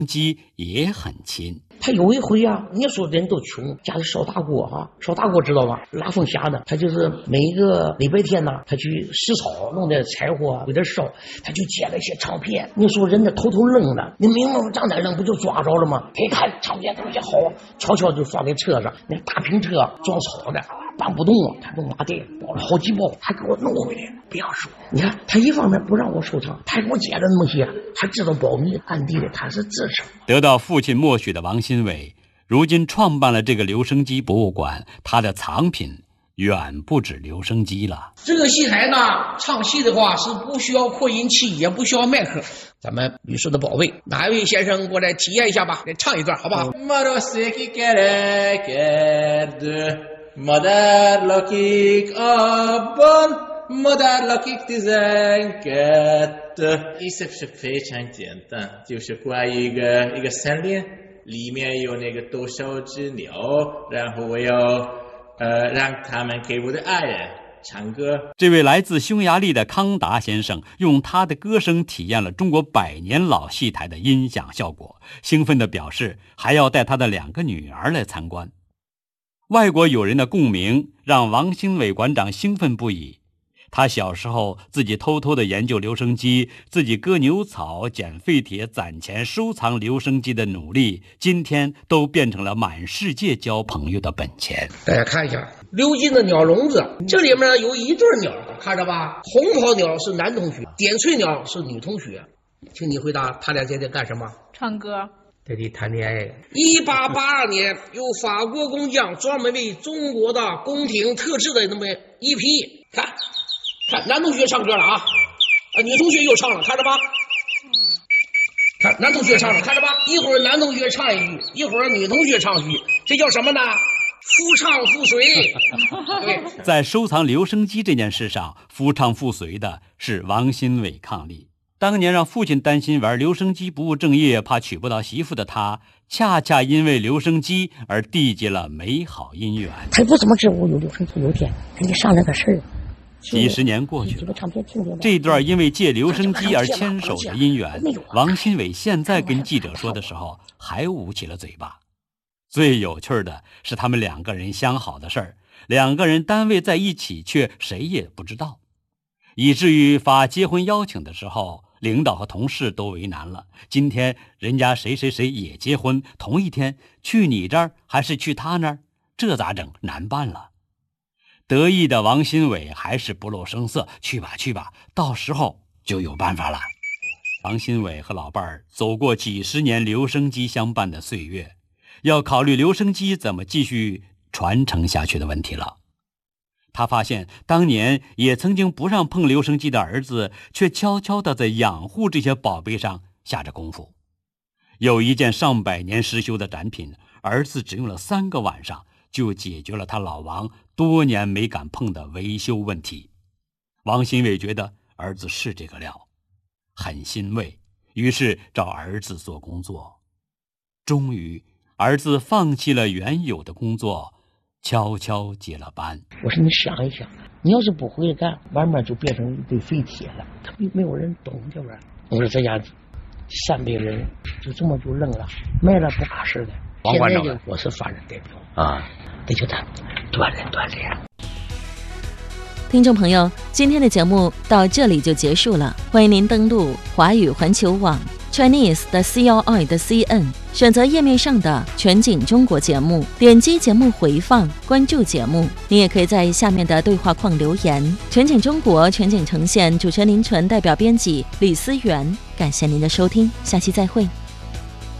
基也很亲。 他有一回啊，你说人都穷，家里烧大锅啊，烧大锅知道吧？拉风匣的，他就是每一个礼拜天呢，他去拾草，弄点柴火给他烧，他就接了一些唱片。你说人家偷扔了，你明明让他扔不就抓着了吗？他一看唱片东西好，悄悄就放在车上，那大平车装草的，搬不动啊，他都麻袋包了好几包，还给我弄回来了，不要收。你看他一方面不让我收藏，他还给我接了那么些，他知道保密，暗地里他是支持。 得到父亲默许的王新伟，如今创办了这个留声机博物馆，他的藏品远不止留声机了。 这个戏台呢，唱戏的话是不需要扩音器，也不需要麦克。咱们律师的宝贝，哪一位先生过来体验一下吧？来唱一段好不好 ？Mother lakik abban, mother lakik 12。意思是非常简单，就是挂一个项链，里面有那个多少只鸟，然后我要让他们给我的爱人唱歌。 这位来自匈牙利的康达先生用他的歌声体验了中国100年老戏台的音响效果，兴奋地表示还要带他的2个女儿来参观。外国友人的共鸣让王新伟馆长兴奋不已。他小时候自己偷偷地研究留声机，自己割牛草、捡废铁、攒钱收藏留声机的努力，今天都变成了满世界交朋友的本钱。 大家看一下鎏金的鸟笼子，这里面有一对鸟，看着吧？红袍鸟是男同学，点翠鸟是女同学。请你回答，他俩现在干什么？ 唱歌。 在这谈恋爱。1882年，由法国工匠专门为中国的宫廷特制的那么一批，看，男同学唱歌了啊，女同学又唱了，看着吧？看男同学唱了，看着吧？一会儿男同学唱一句，一会儿女同学唱一句，这叫什么呢？夫唱妇随。对， 在收藏留声机这件事上，夫唱妇随的是王新伟伉俪。当年让父亲担心玩留声机不务正业，怕娶不到媳妇的他，恰恰因为留声机而缔结了美好姻缘。 他不怎么知我有留声机，有天给你商量个事儿。 几十年过去了，这段因为借留声机而牵手的姻缘，王新伟现在跟记者说的时候还捂起了嘴巴。最有趣的是他们2个人相好的事儿，2个人单位在一起却谁也不知道，以至于发结婚邀请的时候，领导和同事都为难了。今天人家谁谁谁也结婚，同一天，去你这儿还是去他那儿？这咋整？难办了。得意的王新伟还是不露声色，去吧，到时候就有办法了。王新伟和老伴儿走过几十年留声机相伴的岁月，要考虑留声机怎么继续传承下去的问题了。他发现当年也曾经不让碰留声机的儿子，却悄悄地在养护这些宝贝上下着功夫。有一件上百年失修的展品，儿子只用了3个晚上就解决了他老王多年没敢碰的维修问题。王新伟觉得儿子是这个料，很欣慰，于是找儿子做工作。终于儿子放弃了原有的工作，悄悄接了班。 我说你想一想，你要是不回来干，慢慢就变成一堆废铁了，他没有人懂这玩意儿。我说这家300人就这么就扔了，卖了不怕事的。现在就我是法人代表啊，得叫他锻炼。 听众朋友，今天的节目到这里就结束了，欢迎您登录华语环球网 Chinese 的 CRI.CN， 选择页面上的全景中国节目，点击节目回放，关注节目。你也可以在下面的对话框留言。全景中国，全景呈现，主持人林纯，代表编辑李思源，感谢您的收听，下期再会。